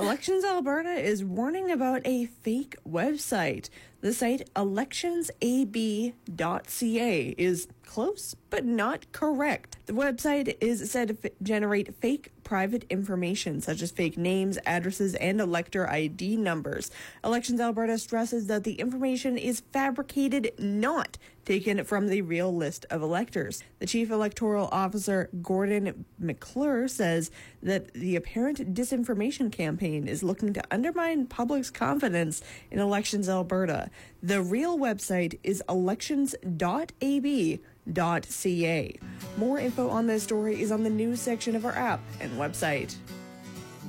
Elections Alberta is warning about a fake website. The site electionsab.ca is close but not correct. The website is said to generate fake private information such as fake names, addresses, and elector ID numbers. Elections Alberta stresses that the information is fabricated, not taken from the real list of electors. The Chief Electoral Officer, Gordon McClure, says that the apparent disinformation campaign is looking to undermine public's confidence in Elections Alberta. The real website is elections.ab.ca. More info on this story is on the news section of our app and website.